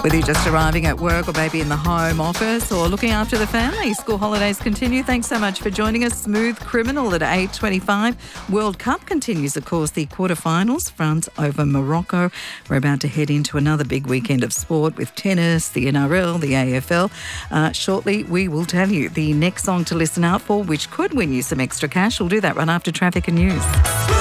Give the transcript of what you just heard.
Whether you're just arriving at work or maybe in the home office or looking after the family, school holidays continue. Thanks so much for joining us. Smooth Criminal at 8:25. World Cup continues, of course, the quarterfinals, France over Morocco. We're about to head into another big weekend of sport with tennis, the NRL, the AFL. Shortly, we will tell you the next song to listen out for, which could win you some extra cash. We'll do that right after traffic and news.